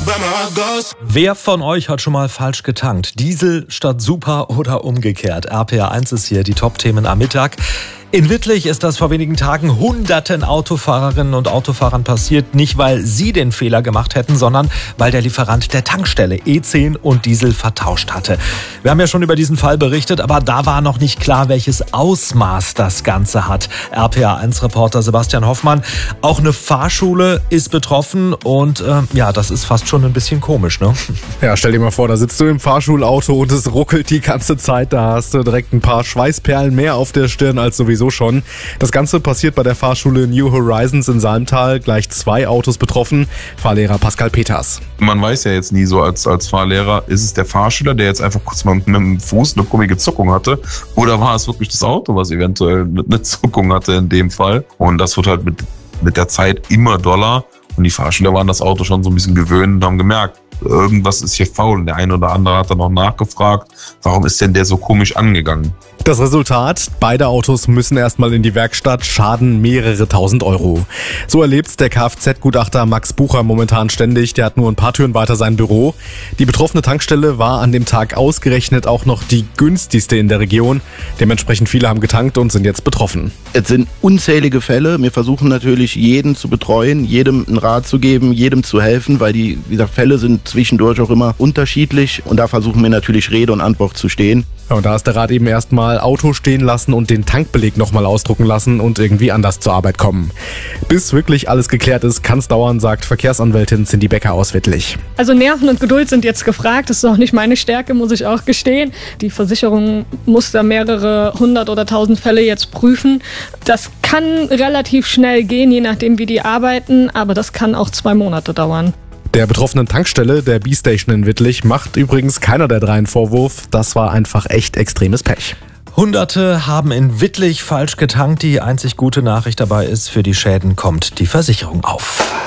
Wer von euch hat schon mal falsch getankt? Diesel statt Super oder umgekehrt? RPA1 ist hier, die Top-Themen am Mittag. In Wittlich ist das vor wenigen Tagen hunderten Autofahrerinnen und Autofahrern passiert. Nicht, weil sie den Fehler gemacht hätten, sondern weil der Lieferant der Tankstelle E10 und Diesel vertauscht hatte. Wir haben ja schon über diesen Fall berichtet, aber da war noch nicht klar, welches Ausmaß das Ganze hat. RPA1-Reporter Sebastian Hoffmann. Auch eine Fahrschule ist betroffen und das ist fast schon ein bisschen komisch, ne? Ja, stell dir mal vor, da sitzt du im Fahrschulauto und es ruckelt die ganze Zeit. Da hast du direkt ein paar Schweißperlen mehr auf der Stirn als sowieso schon. Das Ganze passiert bei der Fahrschule New Horizons in Salmtal. Gleich 2 Autos betroffen. Fahrlehrer Pascal Peters. Man weiß ja jetzt nie so als Fahrlehrer, ist es der Fahrschüler, der jetzt einfach kurz mal mit dem Fuß eine komische Zuckung hatte, oder war es wirklich das Auto, was eventuell eine Zuckung hatte in dem Fall? Und das wird halt mit der Zeit immer doller. Und die Fahrschüler waren das Auto schon so ein bisschen gewöhnt und haben gemerkt, irgendwas ist hier faul. Und der eine oder andere hat dann auch nachgefragt, warum ist denn der so komisch angegangen? Das Resultat, beide Autos müssen erstmal in die Werkstatt, Schaden mehrere tausend Euro. So erlebt's der Kfz-Gutachter Max Bucher momentan ständig. Der hat nur ein paar Türen weiter sein Büro. Die betroffene Tankstelle war an dem Tag ausgerechnet auch noch die günstigste in der Region. Dementsprechend viele haben getankt und sind jetzt betroffen. Es sind unzählige Fälle. Wir versuchen natürlich, jeden zu betreuen, jedem einen Rat zu geben, jedem zu helfen, weil die, wie gesagt, Fälle sind zwischendurch auch immer unterschiedlich. Und da versuchen wir natürlich Rede und Antwort zu stehen. Ja, und da ist der Rat eben erstmal Auto stehen lassen und den Tankbeleg nochmal ausdrucken lassen und irgendwie anders zur Arbeit kommen. Bis wirklich alles geklärt ist, kann es dauern, sagt Verkehrsanwältin Cindy Becker aus Wittlich. Also Nerven und Geduld sind jetzt gefragt. Das ist auch nicht meine Stärke, muss ich auch gestehen. Die Versicherung muss da mehrere 100 oder 1000 Fälle jetzt prüfen. Das kann relativ schnell gehen, je nachdem wie die arbeiten, aber das kann auch 2 Monate dauern. Der betroffenen Tankstelle, der B-Station in Wittlich, macht übrigens keiner der 3 einen Vorwurf. Das war einfach echt extremes Pech. Hunderte haben in Wittlich falsch getankt. Die einzig gute Nachricht dabei ist, für die Schäden kommt die Versicherung auf.